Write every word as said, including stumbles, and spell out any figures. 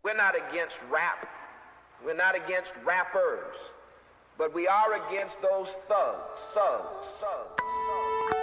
We're not against rap. We're not against rappers. But we are against those thugs, thugs, thugs, thugs.